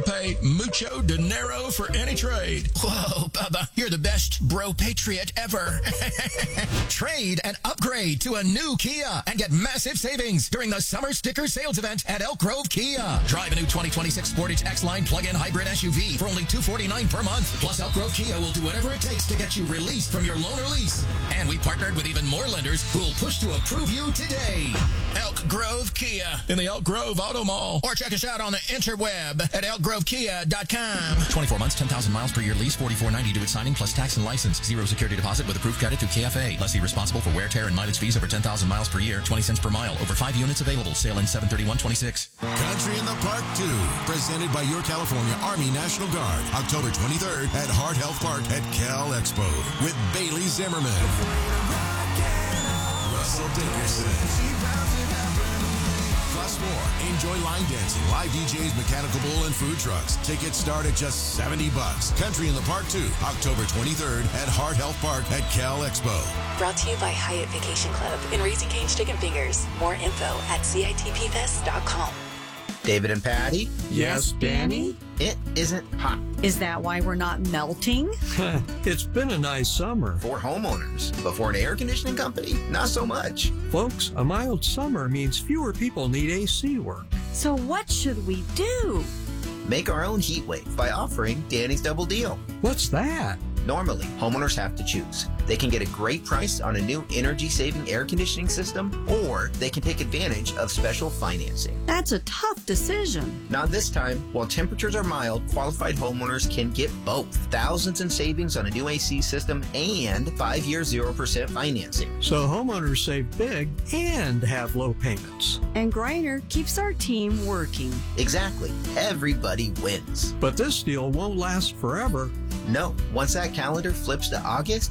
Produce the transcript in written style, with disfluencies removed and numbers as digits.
pay mucho dinero for any trade. Whoa, Bubba, you're the best bro patriot ever. Trade and upgrade to a new Kia and get massive savings during the summer sticker sales event at Elk Grove Kia. Drive a new 2026 Sportage X-Line plug-in hybrid SUV for only $249 per month. Plus, Elk Grove Kia will do whatever it takes to get you released from your loan or lease. And we partnered with even more lenders who will push to approve you today. Elk Grove Kia In the Elk Grove Auto Mall. Or check us out on the interweb at elkgrovekia.com. 24 months, 10,000 miles per year lease, $44.90 due at signing plus tax and license. Zero security deposit with approved credit through KFA. Lessee responsible for wear, tear, and mileage fees over 10,000 miles per year. 20 cents per mile. Over 5 units available. Sale in 7/31/26. Country in the Park 2, presented by your California Army National Guard. October 23rd at Heart Health Park at Cal Expo with Bailey Zimmerman, Russell Dickerson. Plus more. Enjoy line dancing, live DJs, mechanical bull, and food trucks. Tickets start at just $70. Country in the Park 2, October 23rd at Heart Health Park at Cal Expo. Brought to you by Hyatt Vacation Club in Raising Cane's Chicken Fingers. More info at CITPFest.com. David and Patty? Yes, Danny? It isn't hot. Is that why we're not melting? It's been a nice summer. For homeowners, but for an air conditioning company, not so much. Folks, a mild summer means fewer people need AC work. So what should we do? Make our own heat wave by offering Danny's Double Deal. What's that? Normally, homeowners have to choose. They can get a great price on a new energy-saving air conditioning system, or they can take advantage of special financing. That's a tough decision. Not this time. While temperatures are mild, qualified homeowners can get both. Thousands in savings on a new AC system and 5-year 0% financing. So homeowners save big and have low payments. And Greiner keeps our team working. Exactly. Everybody wins. But this deal won't last forever. No. Once that calendar flips to August,